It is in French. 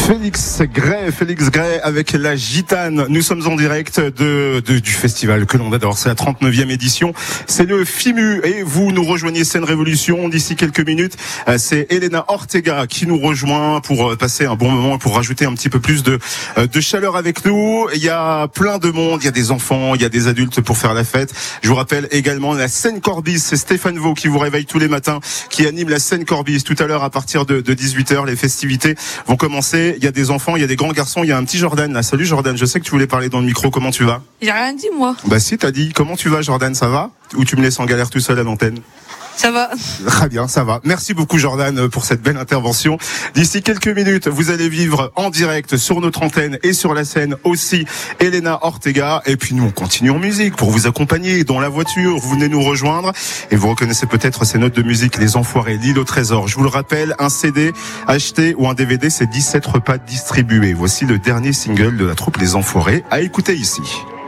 Félix Gray avec la Gitane. Nous sommes en direct du festival que l'on adore. C'est la 39e édition. C'est le FIMU et vous nous rejoignez Scène Révolution d'ici quelques minutes. C'est Elena Ortega qui nous rejoint pour passer un bon moment et pour rajouter un petit peu plus de chaleur avec nous. Il y a plein de monde. Il y a des enfants, il y a des adultes pour faire la fête. Je vous rappelle également la scène Corbis. C'est Stéphane Vaux qui vous réveille tous les matins, qui anime la scène Corbis. Tout à l'heure à partir de 18h, les festivités vont commencer. Il y a des enfants, il y a des grands garçons, il y a un petit Jordan là. Salut Jordan, je sais que tu voulais parler dans le micro, comment tu vas? J'ai rien dit moi. Bah si, t'as dit. Comment tu vas Jordan, ça va? Ou tu me laisses en galère tout seul à l'antenne? Ça va. Très bien, ça va. Merci beaucoup Jordan pour cette belle intervention. D'ici quelques minutes, vous allez vivre en direct sur notre antenne et sur la scène aussi Elena Ortega. Et puis nous, on continue en musique pour vous accompagner dans la voiture. Vous venez nous rejoindre et vous reconnaissez peut-être ces notes de musique, Les Enfoirés, L'île au trésor. Je vous le rappelle, un CD acheté ou un DVD, c'est 17 repas distribués. Voici le dernier single de la troupe Les Enfoirés à écouter ici.